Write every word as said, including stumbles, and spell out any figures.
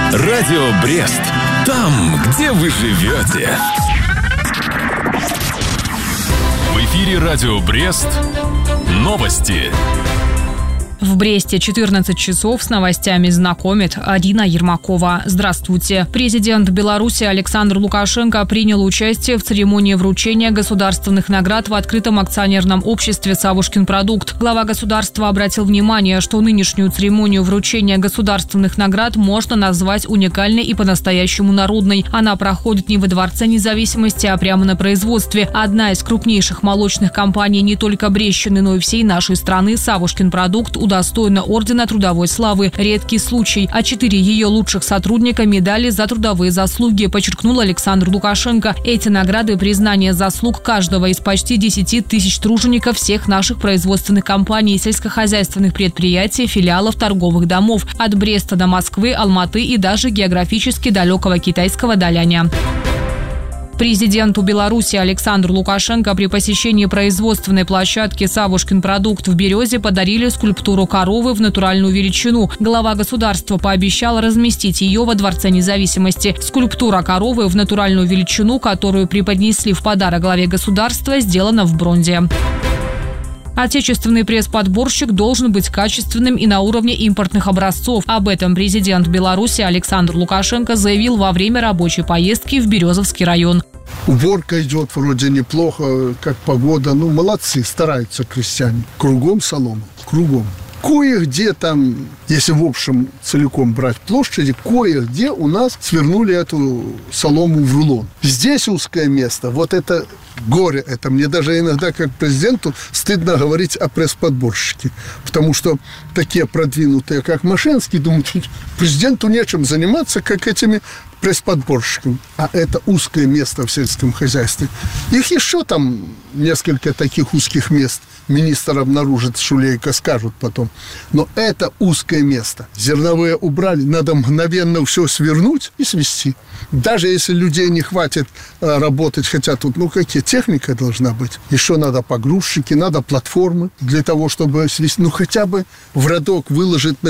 Радио Брест. Там, где вы живете. В эфире Радио Брест. Новости. В Бресте четырнадцать часов с новостями знакомит Арина Ермакова. Здравствуйте. Президент Беларуси Александр Лукашенко принял участие в церемонии вручения государственных наград в открытом акционерном обществе «Савушкин продукт». Глава государства обратил внимание, что нынешнюю церемонию вручения государственных наград можно назвать уникальной и по-настоящему народной. Она проходит не во Дворце независимости, а прямо на производстве. Одна из крупнейших молочных компаний не только Брестщины, но и всей нашей страны, «Савушкин продукт», удостоена ордена Трудовой славы. Редкий случай. А четыре ее лучших сотрудника медали за трудовые заслуги, подчеркнул Александр Лукашенко. Эти награды – признание заслуг каждого из почти десяти тысяч тружеников всех наших производственных компаний, сельскохозяйственных предприятий, филиалов торговых домов. От Бреста до Москвы, Алматы и даже географически далекого китайского Даляня. Президенту Беларуси Александру Лукашенко при посещении производственной площадки «Савушкин продукт» в Березе подарили скульптуру коровы в натуральную величину. Глава государства пообещал разместить ее во Дворце независимости. Скульптура коровы в натуральную величину, которую преподнесли в подарок главе государства, сделана в бронзе. Отечественный пресс-подборщик должен быть качественным и на уровне импортных образцов. Об этом президент Беларуси Александр Лукашенко заявил во время рабочей поездки в Березовский район. Уборка идет вроде неплохо, как погода. Ну, молодцы, стараются крестьяне. Кругом солома, кругом. Кое-где там, если в общем целиком брать площади, кое-где у нас свернули эту солому в рулон. Здесь узкое место, вот это горе, это мне даже иногда как президенту стыдно говорить о пресс-подборщике, потому что такие продвинутые, как Машинский, думают, президенту нечем заниматься, как этими пресс-подборщиками. А это узкое место в сельском хозяйстве. Их еще там несколько таких узких мест. Министр обнаружит, Шулейко скажут потом. Но это узкое место. Зерновые убрали, надо мгновенно все свернуть и свести. Даже если людей не хватит работать, хотя тут, ну, какие, техника должна быть. Еще надо погрузчики, надо платформы для того, чтобы свести. Ну, хотя бы в рядок выложить на